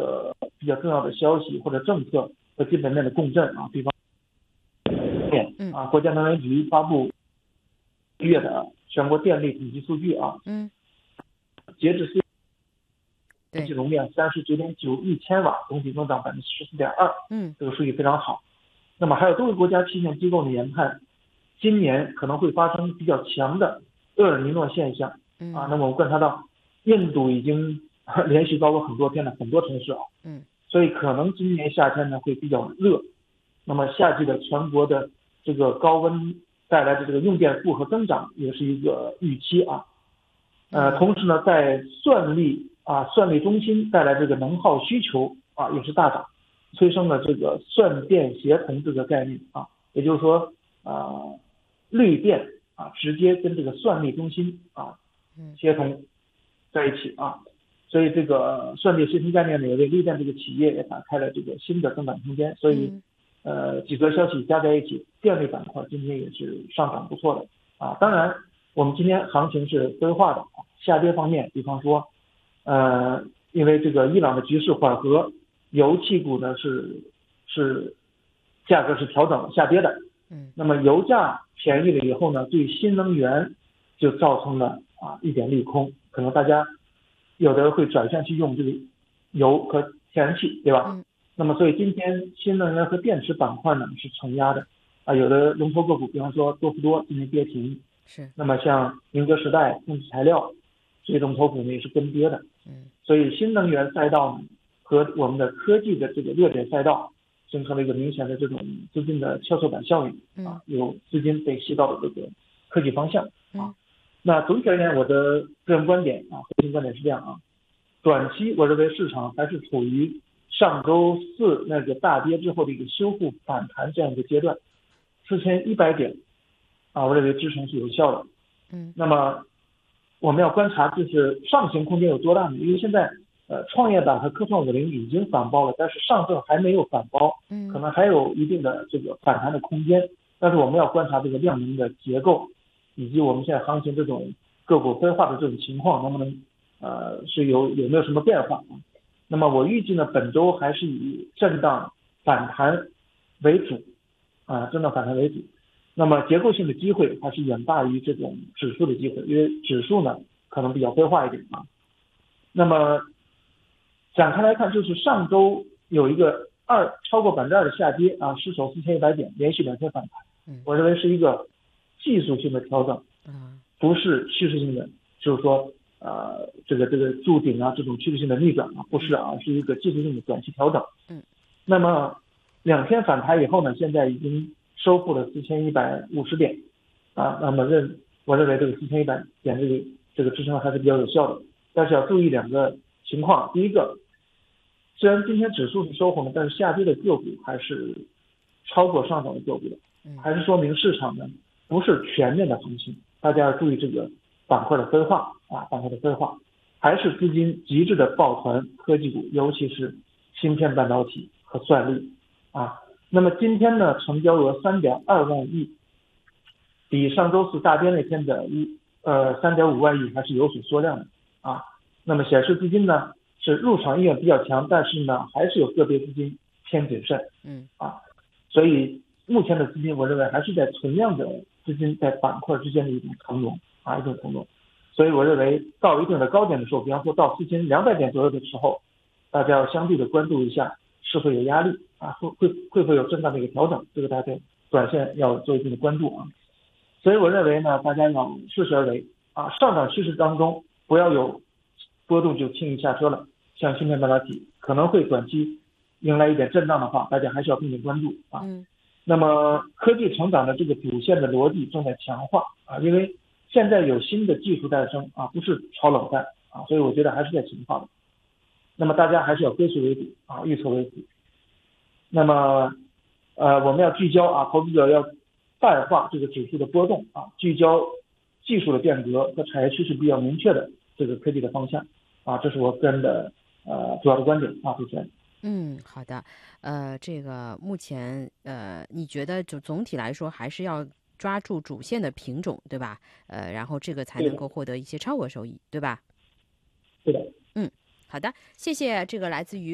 个比较重要的消息或者政策和基本面的共振啊，比方国家能源局发布月的全国电力统计数据啊，截至电气容量39.9亿千瓦，总体增长14.2%，这个数据非常好。那么还有多个国家气象机构的研判，今年可能会发生比较强的厄尔尼诺现象啊。那么我们观察到，印度已经连续高温很多天了，很多城市啊，所以可能今年夏天呢会比较热。那么夏季的全国的这个高温带来的这个用电负荷增长也是一个预期啊。同时呢，在算力中心带来这个能耗需求啊也是大涨，催生了这个算电协同这个概念啊，也就是说绿电啊直接跟这个算力中心啊协同在一起啊，所以这个算力协同概念呢也为绿电这个企业也打开了这个新的增长空间。所以几则消息加在一起，电力板块今天也是上涨不错的啊。当然我们今天行情是分化的，下跌方面比方说因为这个伊朗的局势缓和，油气股呢是价格是调整下跌的，那么油价便宜了以后呢，对新能源就造成了一点利空，可能大家有的人会转向去用这个油和天然气，对吧？那么所以今天新能源和电池板块呢是承压的啊，有的龙头个股，比方说多氟多今天跌停，那么像宁德时代、空气材料这些龙头股呢也是跟跌的，所以新能源赛道呢和我们的科技的这个热点赛道形成了一个明显的这种资金的跷跷板效应啊，有资金被吸到了这个科技方向啊。那总体而言，我的个人观点啊，核心观点是这样啊，短期我认为市场还是处于上周四那个大跌之后的一个修复反弹这样一个阶段，4100点啊，我认为支撑是有效的。那么我们要观察就是上行空间有多大呢？因为现在创业板和科创50已经反包了，但是上证还没有反包，可能还有一定的这个反弹的空间。但是我们要观察这个量能的结构，以及我们现在行情这种个股分化的这种情况，能不能是有没有什么变化？那么我预计呢，本周还是以震荡反弹为主啊，震荡反弹为主。那么结构性的机会还是远大于这种指数的机会，因为指数呢可能比较分化一点啊。那么展开来看，就是上周有一个超过2%的下跌啊，失守4100点，连续2天反弹。我认为是一个技术性的调整，不是趋势性的，就是说这个筑顶啊这种趋势性的逆转啊，不是啊，是一个技术性的短期调整。那么2天反弹以后呢，现在已经收复了4150点啊，那么我认为这个4100点这个支撑还是比较有效的，但是要注意2个情况。第一个，虽然今天指数是收红的，但是下跌的个股还是超过上涨的个股的，还是说明市场呢不是全面的行情，大家要注意这个板块的分化啊，板块的分化，还是资金极致的抱团科技股，尤其是芯片半导体和算力啊。那么今天呢，成交额3.2万亿，比上周四大跌那天的3.5万亿还是有所缩量的啊。那么显示资金呢是入场意愿比较强，但是呢还是有个别资金偏谨慎，所以目前的资金我认为还是在存量的资金在板块之间的一种腾挪啊，一种腾挪。所以我认为到一定的高点的时候，比方说到4200点左右的时候，大家要相对的关注一下是否有压力啊，会不会有震荡的一个调整，这个大家短线要做一定的关注啊。所以我认为呢，大家要适时而为啊，上涨趋势当中不要有波动就轻易下车了。像芯片半导体可能会短期迎来一点震荡的话，大家还是要并且关注啊。那么科技成长的这个主线的逻辑正在强化啊，因为现在有新的技术诞生啊，不是炒冷饭啊，所以我觉得还是在强化的。那么大家还是要归属为主啊，预测为主。那么我们要聚焦啊，投资者要淡化这个指数的波动啊，聚焦技术的变革和产业趋势比较明确的这个科技的方向啊，这是我个人的主要的观点啊，主持人。 好的，这个目前你觉得就总体来说还是要抓住主线的品种，对吧？然后这个才能够获得一些超额收益，对吧？ 对的。 好的，谢谢这个来自于